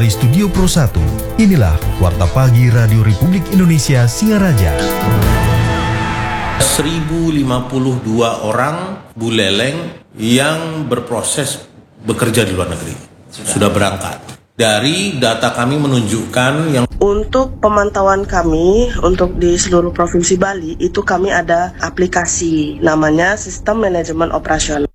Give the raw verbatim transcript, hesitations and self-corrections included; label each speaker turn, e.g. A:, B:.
A: Dari Studio Pro satu, inilah Warta Pagi Radio Republik Indonesia Singaraja.
B: seribu lima puluh dua orang buleleng yang berproses bekerja di luar negeri. Sudah berangkat. Dari data kami menunjukkan yang
C: untuk pemantauan kami untuk di seluruh provinsi Bali itu kami ada aplikasi namanya Sistem Manajemen Operasional.